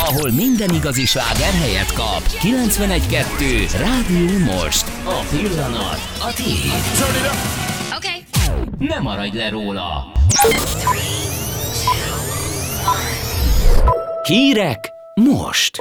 ahol minden igazi sláger helyet kap. 91.2 Rádió Most. A pillanat a tiéd. Okay. Ne maradj le róla. Hírek most.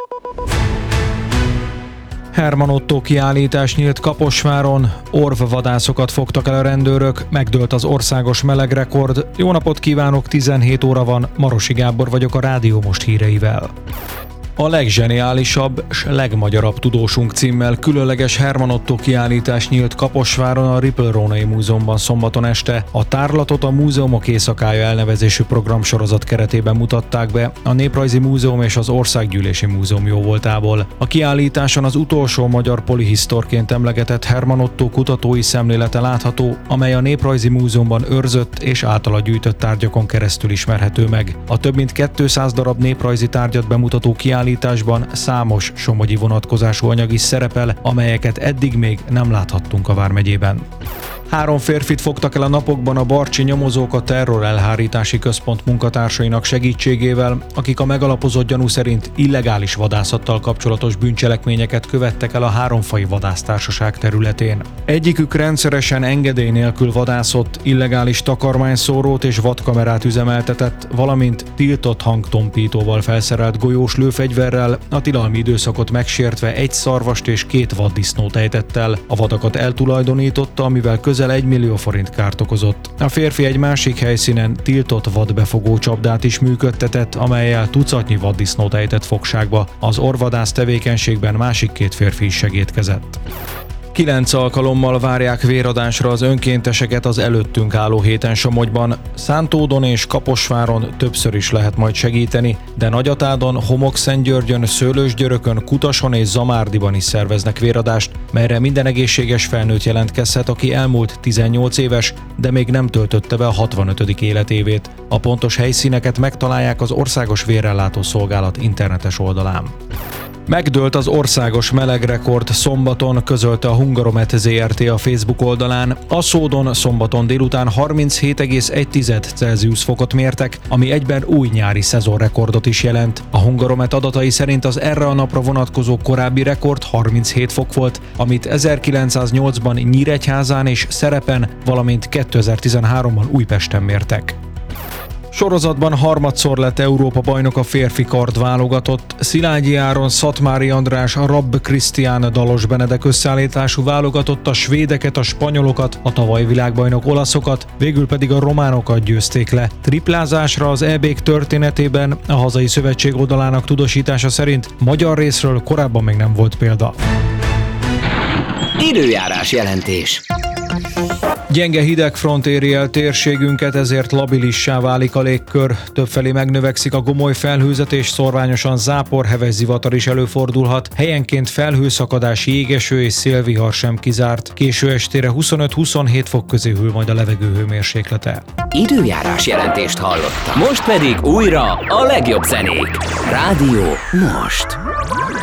Herman Ottó kiállítás nyílt Kaposváron, orvvadászokat fogtak el a rendőrök, megdőlt az országos melegrekord. Jó napot kívánok, 17 óra van, Marosi Gábor vagyok a Rádió Most híreivel. A legzseniálisabb s legmagyarabb tudósunk címmel különleges Herman Ottó kiállítás nyílt Kaposváron a Ripple-Rónai Múzeumban szombaton este. A tárlatot a Múzeumok Éjszakája elnevezésű programsorozat keretében mutatták be a Néprajzi Múzeum és az Országgyűlési Múzeum jóvoltából. A kiállításon az utolsó magyar polihisztorként emlegetett Herman Ottó kutatói szemlélete látható, amely a Néprajzi Múzeumban őrzött és általa gyűjtött tárgyakon keresztül ismerhető meg. A több mint 200 darab néprajzi tárgyat bemutató kiállításban számos somogyi vonatkozású anyag is szerepel, amelyeket eddig még nem láthattunk a vármegyében. 3 férfit fogtak el a napokban a barcsi nyomozók a terrorelhárítási központ munkatársainak segítségével, akik a megalapozott gyanú szerint illegális vadászattal kapcsolatos bűncselekményeket követtek el a Háromfaji Vadásztársaság területén. Egyikük rendszeresen engedély nélkül vadászott, illegális takarmányszórót és vadkamerát üzemeltetett, valamint tiltott hangtompítóval felszerelt golyós lőfegyverrel, a tilalmi időszakot megsértve 1 szarvast és 2 vaddisznót ejtett el. A vadakat eltulajdonította, amivel közel 1 millió forint kárt okozott. A férfi egy másik helyszínen tiltott vadbefogó csapdát is működtetett, amellyel tucatnyi vaddisznót ejtett fogságba. Az orvvadász tevékenységben másik 2 férfi is segédkezett. 9 alkalommal várják véradásra az önkénteseket az előttünk álló héten Somogyban. Szántódon és Kaposváron többször is lehet majd segíteni, de Nagyatádon, Homokszentgyörgyön, Szőlősgyörökön, Kutason és Zamárdiban is szerveznek véradást, melyre minden egészséges felnőtt jelentkezhet, aki elmúlt 18 éves, de még nem töltötte be a 65. életévét. A pontos helyszíneket megtalálják az Országos Vérellátó Szolgálat internetes oldalán. Megdőlt az országos melegrekord szombaton, közölte a Hungaromet Zrt. A Facebook oldalán. A Szódon szombaton délután 37,1 Celsius fokot mértek, ami egyben új nyári szezonrekordot is jelent. A Hungaromet adatai szerint az erre a napra vonatkozó korábbi rekord 37 fok volt, amit 1908-ban Nyíregyházán és Szerepen, valamint 2013-ban Újpesten mértek. Sorozatban harmadszor lett Európa-bajnok a férfi kardválogatott. Szilágyi Áron, Szatmári András, Rabb Krisztián, Dalos Benedek összeállítású válogatott a svédeket, a spanyolokat, a tavaly világbajnok olaszokat, végül pedig a románokat győzték le. Triplázásra az EB-k történetében a hazai szövetség oldalának tudósítása szerint magyar részről korábban még nem volt példa. Időjárás jelentés. Gyenge hidegfront éri el térségünket, ezért labilissá válik a légkör. Többfelé megnövekszik a gomoly felhőzet és szorványosan zápor, heves zivatar is előfordulhat. Helyenként felhőszakadás, jégeső és szélvihar sem kizárt. Késő estére 25-27 fok közé hűl majd a levegő hőmérséklete. Időjárás jelentést hallottam. Most pedig újra a legjobb zenék. Rádió Most.